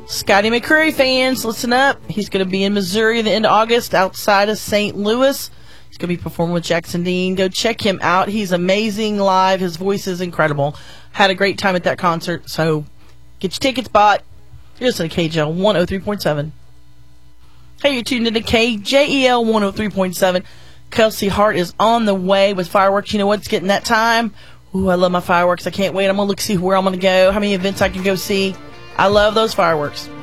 Scotty McCreery fans, listen up. He's going to be in Missouri the end of August outside of St. Louis. He's going to be performing with Jackson Dean. Go check him out. He's amazing live. His voice is incredible. Had a great time at that concert. So get your tickets bought. You're listening to KJL 103.7. Hey, you're tuned into KJEL 103.7. Kelsey Hart is on the way with fireworks. You know what? It's getting that time. Ooh, I love my fireworks. I can't wait. I'm going to see where I'm going to go, how many events I can go see. I love those fireworks.